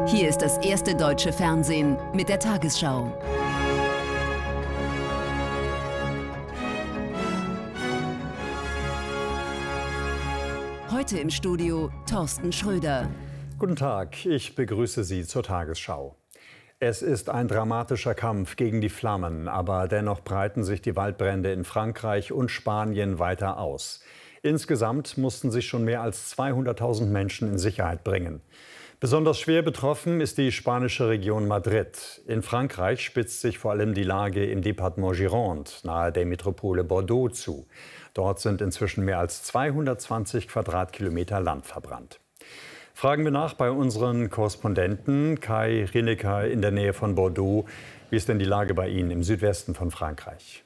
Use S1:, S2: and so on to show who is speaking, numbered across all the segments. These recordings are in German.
S1: Hier ist das erste deutsche Fernsehen mit der Tagesschau. Heute im Studio Thorsten Schröder.
S2: Guten Tag, ich begrüße Sie zur Tagesschau. Es ist ein dramatischer Kampf gegen die Flammen, aber dennoch breiten sich die Waldbrände in Frankreich und Spanien weiter aus. Insgesamt mussten sich schon mehr als 200.000 Menschen in Sicherheit bringen. Besonders schwer betroffen ist die spanische Region Madrid. In Frankreich spitzt sich vor allem die Lage im Departement Gironde, nahe der Metropole Bordeaux, zu. Dort sind inzwischen mehr als 220 Quadratkilometer Land verbrannt. Fragen wir nach bei unseren Korrespondenten Kai Rineker in der Nähe von Bordeaux. Wie ist denn die Lage bei Ihnen im Südwesten von Frankreich?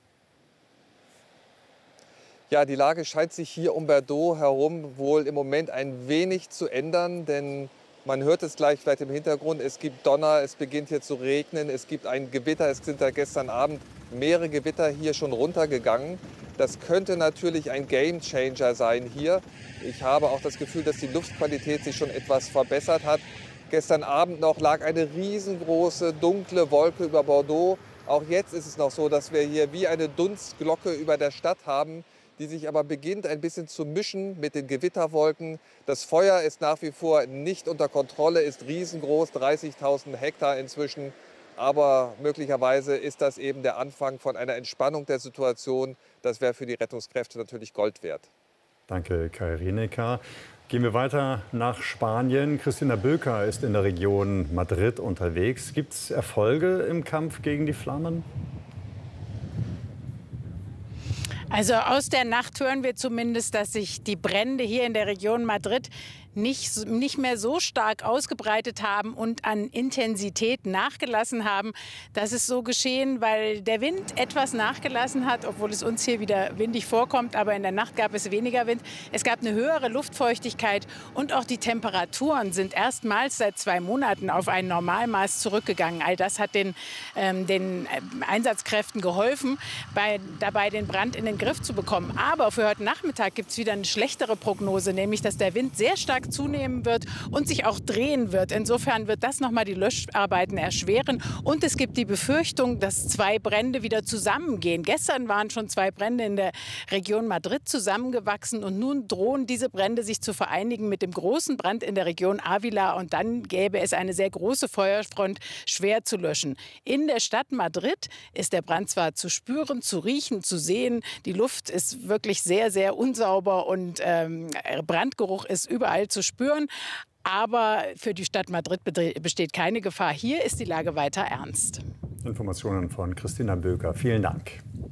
S3: Ja, die Lage scheint sich hier um Bordeaux herum wohl im Moment ein wenig zu ändern, denn man hört es gleich vielleicht im Hintergrund. Es gibt Donner, es beginnt hier zu regnen, es gibt ein Gewitter. Es sind da gestern Abend mehrere Gewitter hier schon runtergegangen. Das könnte natürlich ein Gamechanger sein hier. Ich habe auch das Gefühl, dass die Luftqualität sich schon etwas verbessert hat. Gestern Abend noch lag eine riesengroße dunkle Wolke über Bordeaux. Auch jetzt ist es noch so, dass wir hier wie eine Dunstglocke über der Stadt haben, die sich aber beginnt ein bisschen zu mischen mit den Gewitterwolken. Das Feuer ist nach wie vor nicht unter Kontrolle, ist riesengroß, 30.000 Hektar inzwischen. Aber möglicherweise ist das eben der Anfang von einer Entspannung der Situation. Das wäre für die Rettungskräfte natürlich Gold wert.
S2: Danke, Kai Rineker. Gehen wir weiter nach Spanien. Christina Böker ist in der Region Madrid unterwegs. Gibt es Erfolge im Kampf gegen die Flammen?
S4: Also aus der Nacht hören wir zumindest, dass sich die Brände hier in der Region Madrid nicht mehr so stark ausgebreitet haben und an Intensität nachgelassen haben. Das ist so geschehen, weil der Wind etwas nachgelassen hat, obwohl es uns hier wieder windig vorkommt. Aber in der Nacht gab es weniger Wind. Es gab eine höhere Luftfeuchtigkeit und auch die Temperaturen sind erstmals seit 2 Monaten auf ein Normalmaß zurückgegangen. All das hat den Einsatzkräften geholfen, dabei den Brand in den Griff zu bekommen. Aber für heute Nachmittag gibt es wieder eine schlechtere Prognose, nämlich dass der Wind sehr stark zunehmen wird und sich auch drehen wird. Insofern wird das nochmal die Löscharbeiten erschweren. Und es gibt die Befürchtung, dass 2 Brände wieder zusammengehen. Gestern waren schon 2 Brände in der Region Madrid zusammengewachsen und nun drohen diese Brände sich zu vereinigen mit dem großen Brand in der Region Ávila und dann gäbe es eine sehr große Feuerfront, schwer zu löschen. In der Stadt Madrid ist der Brand zwar zu spüren, zu riechen, zu sehen. Die Luft ist wirklich sehr, sehr unsauber und Brandgeruch ist überall zu spüren. Aber für die Stadt Madrid besteht keine Gefahr. Hier ist die Lage weiter ernst.
S2: Informationen von Christina Böker. Vielen Dank.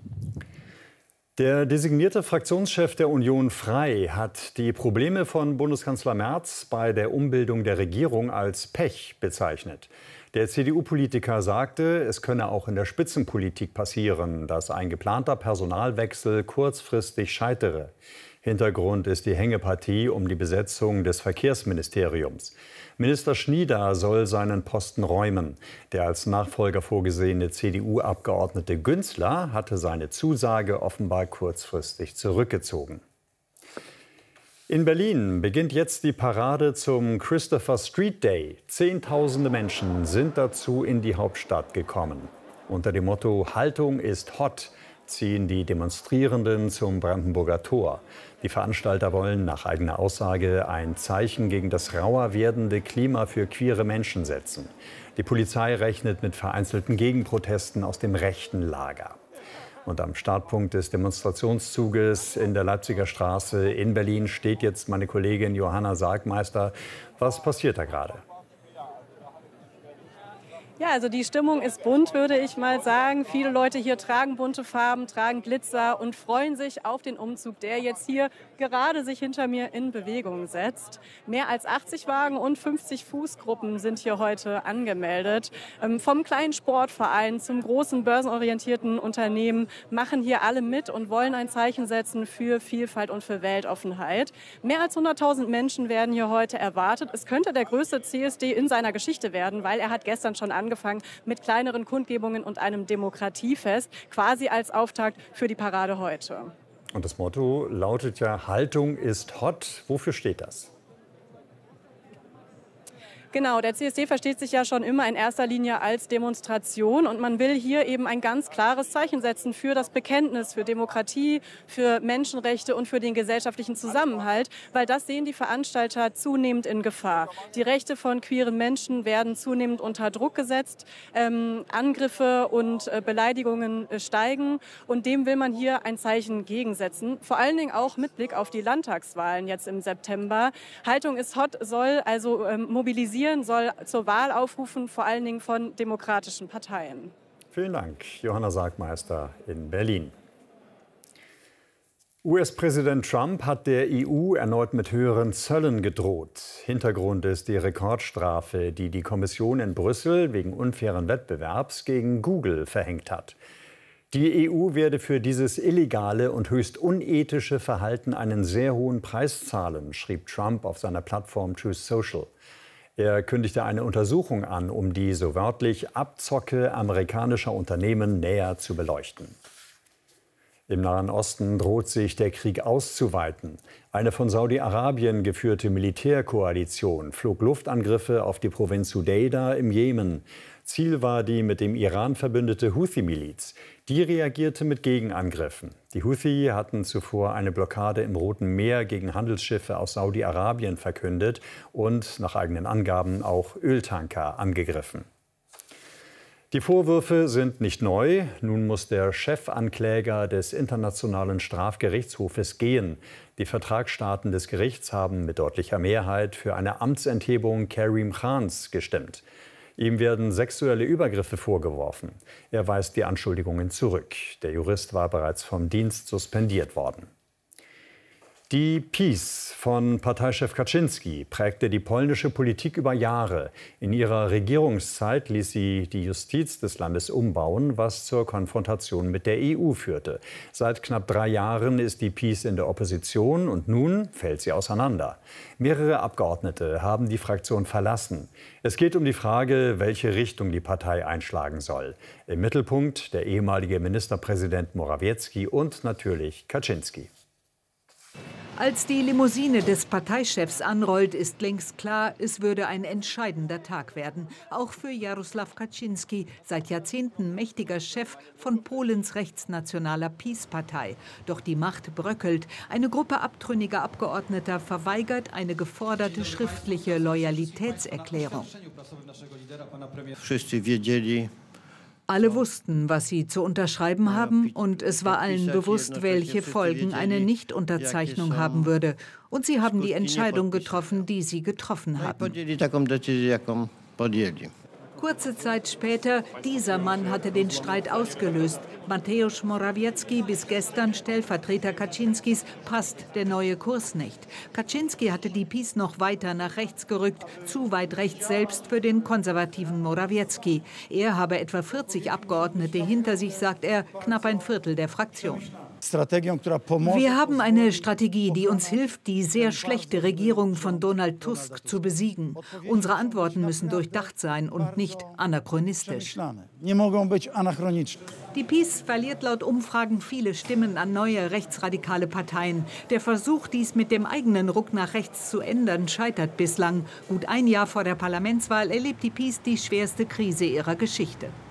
S2: Der designierte Fraktionschef der Union Frei hat die Probleme von Bundeskanzler Merz bei der Umbildung der Regierung als Pech bezeichnet. Der CDU-Politiker sagte, es könne auch in der Spitzenpolitik passieren, dass ein geplanter Personalwechsel kurzfristig scheitere. Hintergrund ist die Hängepartie um die Besetzung des Verkehrsministeriums. Minister Schnieder soll seinen Posten räumen. Der als Nachfolger vorgesehene CDU-Abgeordnete Günzler hatte seine Zusage offenbar kurzfristig zurückgezogen. In Berlin beginnt jetzt die Parade zum Christopher Street Day. Zehntausende Menschen sind dazu in die Hauptstadt gekommen. Unter dem Motto "Haltung ist hot" ziehen die Demonstrierenden zum Brandenburger Tor. Die Veranstalter wollen nach eigener Aussage ein Zeichen gegen das rauer werdende Klima für queere Menschen setzen. Die Polizei rechnet mit vereinzelten Gegenprotesten aus dem rechten Lager. Und am Startpunkt des Demonstrationszuges in der Leipziger Straße in Berlin steht jetzt meine Kollegin Johanna Sargmeister. Was passiert da gerade?
S5: Ja, also die Stimmung ist bunt, würde ich mal sagen. Viele Leute hier tragen bunte Farben, tragen Glitzer und freuen sich auf den Umzug, der jetzt hier gerade sich hinter mir in Bewegung setzt. Mehr als 80 Wagen und 50 Fußgruppen sind hier heute angemeldet. Vom kleinen Sportverein zum großen börsenorientierten Unternehmen machen hier alle mit und wollen ein Zeichen setzen für Vielfalt und für Weltoffenheit. Mehr als 100.000 Menschen werden hier heute erwartet. Es könnte der größte CSD in seiner Geschichte werden, weil er hat gestern schon angefangen mit kleineren Kundgebungen und einem Demokratiefest, quasi als Auftakt für die Parade heute.
S2: Und das Motto lautet ja, Haltung ist hot. Wofür steht das?
S5: Genau, der CSD versteht sich ja schon immer in erster Linie als Demonstration und man will hier eben ein ganz klares Zeichen setzen für das Bekenntnis, für Demokratie, für Menschenrechte und für den gesellschaftlichen Zusammenhalt, weil das sehen die Veranstalter zunehmend in Gefahr. Die Rechte von queeren Menschen werden zunehmend unter Druck gesetzt, Angriffe und Beleidigungen steigen und dem will man hier ein Zeichen gegensetzen, vor allen Dingen auch mit Blick auf die Landtagswahlen jetzt im September. Haltung ist hot soll also mobilisieren, soll zur Wahl aufrufen, vor allen Dingen von demokratischen Parteien.
S2: Vielen Dank, Johanna Sargmeister in Berlin. US-Präsident Trump hat der EU erneut mit höheren Zöllen gedroht. Hintergrund ist die Rekordstrafe, die die Kommission in Brüssel wegen unfairen Wettbewerbs gegen Google verhängt hat. Die EU werde für dieses illegale und höchst unethische Verhalten einen sehr hohen Preis zahlen, schrieb Trump auf seiner Plattform Truth Social. Er kündigte eine Untersuchung an, um die so wörtlich Abzocke amerikanischer Unternehmen näher zu beleuchten. Im Nahen Osten droht sich der Krieg auszuweiten. Eine von Saudi-Arabien geführte Militärkoalition flog Luftangriffe auf die Provinz Hudeida im Jemen. Ziel war die mit dem Iran verbündete Houthi-Miliz. Die reagierte mit Gegenangriffen. Die Houthi hatten zuvor eine Blockade im Roten Meer gegen Handelsschiffe aus Saudi-Arabien verkündet und nach eigenen Angaben auch Öltanker angegriffen. Die Vorwürfe sind nicht neu. Nun muss der Chefankläger des Internationalen Strafgerichtshofes gehen. Die Vertragsstaaten des Gerichts haben mit deutlicher Mehrheit für eine Amtsenthebung Karim Khans gestimmt. Ihm werden sexuelle Übergriffe vorgeworfen. Er weist die Anschuldigungen zurück. Der Jurist war bereits vom Dienst suspendiert worden. Die PiS von Parteichef Kaczynski prägte die polnische Politik über Jahre. In ihrer Regierungszeit ließ sie die Justiz des Landes umbauen, was zur Konfrontation mit der EU führte. Seit knapp 3 Jahren ist die PiS in der Opposition und nun fällt sie auseinander. Mehrere Abgeordnete haben die Fraktion verlassen. Es geht um die Frage, welche Richtung die Partei einschlagen soll. Im Mittelpunkt der ehemalige Ministerpräsident Morawiecki und natürlich Kaczynski.
S6: Als die Limousine des Parteichefs anrollt, ist längst klar, es würde ein entscheidender Tag werden. Auch für Jarosław Kaczynski, seit Jahrzehnten mächtiger Chef von Polens rechtsnationaler PiS-Partei. Doch die Macht bröckelt. Eine Gruppe abtrünniger Abgeordneter verweigert eine geforderte schriftliche Loyalitätserklärung. Alle wussten, was sie zu unterschreiben haben, und es war allen bewusst, welche Folgen eine Nichtunterzeichnung haben würde. Und sie haben die Entscheidung getroffen, die sie getroffen haben. Kurze Zeit später, dieser Mann hatte den Streit ausgelöst. Mateusz Morawiecki, bis gestern Stellvertreter Kaczynskis, passt der neue Kurs nicht. Kaczynski hatte die PiS noch weiter nach rechts gerückt, zu weit rechts selbst für den konservativen Morawiecki. Er habe etwa 40 Abgeordnete hinter sich, sagt er, knapp ein Viertel der Fraktion. Wir haben eine Strategie, die uns hilft, die sehr schlechte Regierung von Donald Tusk zu besiegen. Unsere Antworten müssen durchdacht sein und nicht anachronistisch. Die PiS verliert laut Umfragen viele Stimmen an neue rechtsradikale Parteien. Der Versuch, dies mit dem eigenen Ruck nach rechts zu ändern, scheitert bislang. Gut ein Jahr vor der Parlamentswahl erlebt die PiS die schwerste Krise ihrer Geschichte.